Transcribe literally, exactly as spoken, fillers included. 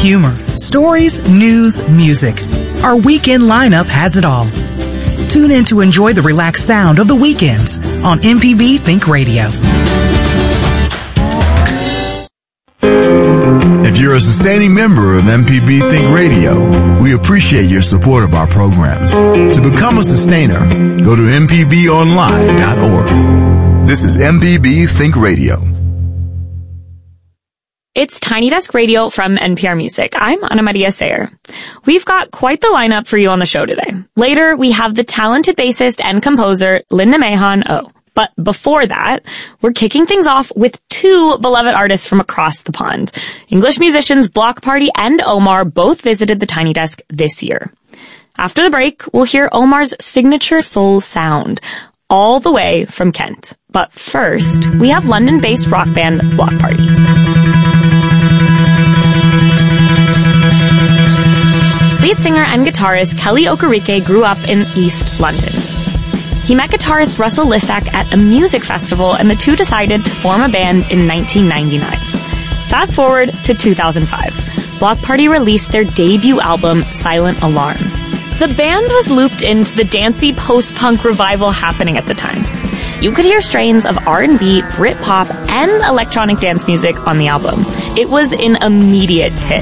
humor, stories, news, music. Our weekend lineup has it all. Tune in to enjoy the relaxed sound of the weekends on M P B Think Radio. If you're a sustaining member of M P B Think Radio, we appreciate your support of our programs. To become a sustainer, go to m p b online dot org. This is M P B Think Radio. It's Tiny Desk Radio from N P R Music. I'm Ana Maria Sayer. We've got quite the lineup for you on the show today. Later, we have the talented bassist and composer Linda Mahon. Oh, but before that, we're kicking things off with two beloved artists from across the pond. English musicians Block Party and Omar both visited the Tiny Desk this year. After the break, we'll hear Omar's signature soul sound, all the way from Kent. But first, we have London-based rock band Block Party. Lead singer and guitarist Kelly Okereke grew up in East London. He met guitarist Russell Lissack at a music festival, and the two decided to form a band in nineteen ninety-nine. Fast forward to two thousand five. Block Party released their debut album, Silent Alarm. The band was looped into the dancey post-punk revival happening at the time. You could hear strains of R and B, Britpop, and electronic dance music on the album. It was an immediate hit.